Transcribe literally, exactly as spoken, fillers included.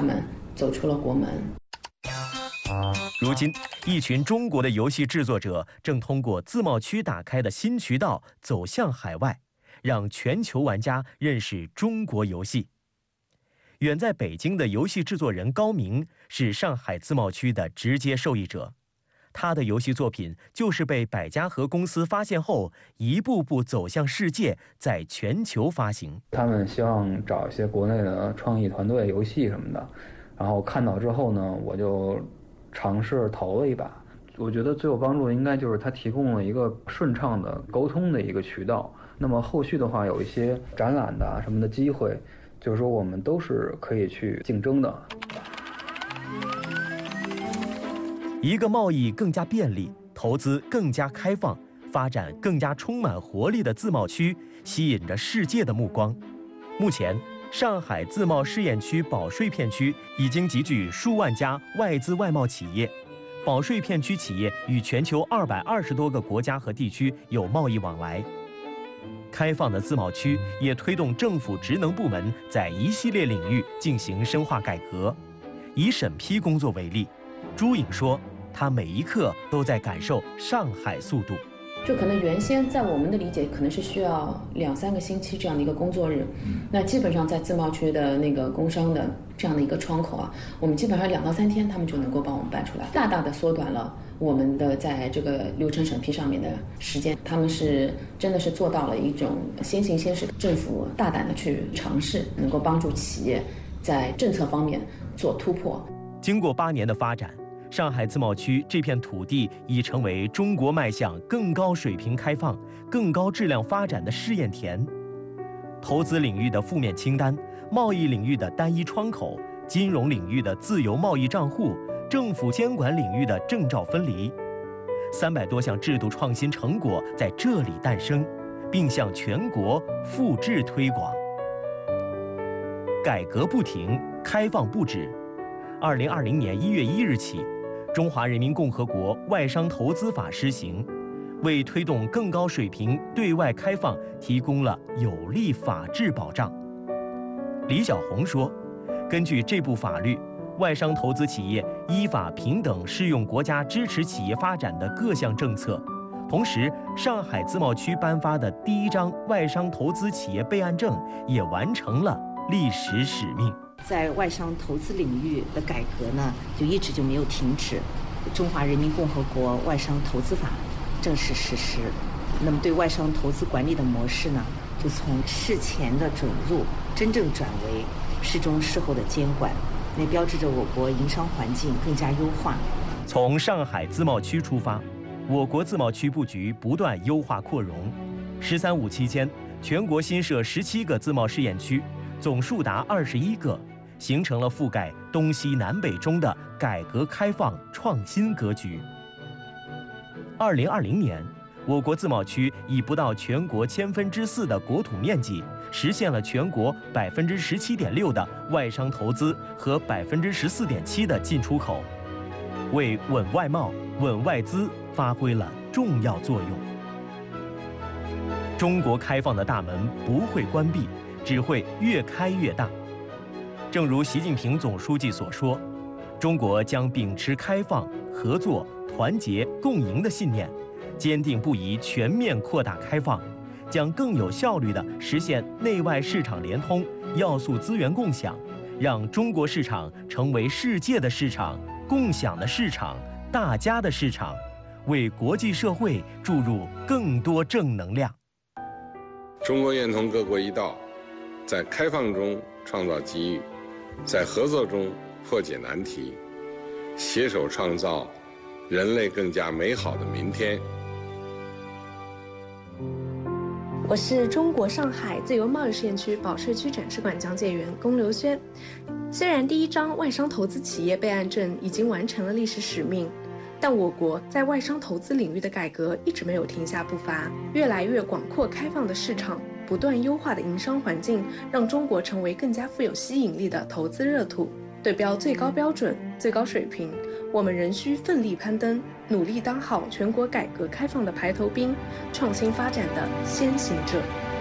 们走出了国门。 如今，一群中国的游戏制作者正通过自贸区打开的新渠道走向海外，让全球玩家认识中国游戏。远在北京的游戏制作人高明是上海自贸区的直接受益者，他的游戏作品就是被百家和公司发现后，一步步走向世界，在全球发行。 他们希望找一些国内的创意团队、游戏什么的，然后看到之后呢，我就尝试投了一把。我觉得最有帮助的应该就是它提供了一个顺畅的沟通的一个渠道。那么后续的话，有一些展览的什么的机会，就是说我们都是可以去竞争的。 一个贸易更加便利、投资更加开放、发展更加充满活力的自贸区，吸引着世界的目光。目前，上海自贸试验区保税片区已经集聚数万家外资外贸企业，保税片区企业与全球二百二十多个国家和地区有贸易往来。开放的自贸区也推动政府职能部门在一系列领域进行深化改革。以审批工作为例，朱颖说，他每一刻都在感受上海速度。 就可能原先在我们的理解，可能是需要两三个星期这样的一个工作日，那基本上在自贸区的那个工商的这样的一个窗口啊，我们基本上两到三天他们就能够帮我们办出来，大大的缩短了我们的在这个流程审批上面的时间。他们是真的是做到了一种先行先试，政府大胆的去尝试，能够帮助企业在政策方面做突破。 经过八年的发展，上海自贸区这片土地已成为中国迈向更高水平开放、更高质量发展的试验田。投资领域的负面清单、贸易领域的单一窗口、金融领域的自由贸易账户、政府监管领域的证照分离，三百多项制度创新成果在这里诞生，并向全国复制推广。改革不停，开放不止。二零二零年一月一日起，中华人民共和国外商投资法施行，为推动更高水平对外开放提供了有力法治保障。李小红说，根据这部法律，外商投资企业依法平等适用国家支持企业发展的各项政策。同时，上海自贸区颁发的第一张外商投资企业备案证也完成了历史使命。 在外商投资领域的改革呢，就一直就没有停止。中华人民共和国外商投资法正式实施，那么对外商投资管理的模式呢，就从事前的准入真正转为事中事后的监管，那标志着我国营商环境更加优化。 从上海自贸区出发，我国自贸区布局不断优化扩容。“十三五”期间，全国新设十七个自贸试验区，总数达二十一个。形成了覆盖东西南北中的改革开放创新格局。二零二零年，我国自贸区以不到全国千分之四的国土面积，实现了全国百分之十七点六的外商投资和百分之十四点七的进出口，为稳外贸、稳外资发挥了重要作用。中国开放的大门不会关闭，只会越开越大。正如习近平总书记所说，中国将秉持开放、合作、团结、共赢的信念，坚定不移全面扩大开放，将更有效率地实现内外市场联通、要素资源共享，让中国市场成为世界的市场、共享的市场、大家的市场，为国际社会注入更多正能量。 中国愿同各国一道，在开放中创造机遇，在合作中破解难题，携手创造人类更加美好的明天。 我是中国上海自由贸易试验区保税区展示馆讲解员龚刘轩。虽然第一张外商投资企业备案证已经完成了历史使命，但我国在外商投资领域的改革一直没有停下步伐。越来越广阔开放的市场，不断优化的营商环境，让中国成为更加富有吸引力的投资热土。对标最高标准、最高水平，我们仍需奋力攀登，努力当好全国改革开放的排头兵，创新发展的先行者。